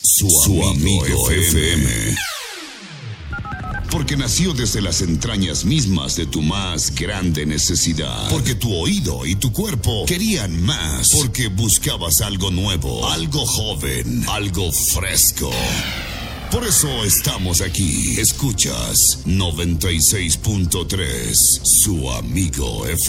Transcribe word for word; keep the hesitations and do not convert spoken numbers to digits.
Su, su amigo, amigo F M. Porque nació desde las entrañas mismas de tu más grande necesidad. Porque tu oído y tu cuerpo querían más. Porque buscabas algo nuevo, algo joven, algo fresco. Por eso estamos aquí. Escuchas noventa y seis punto tres, su amigo F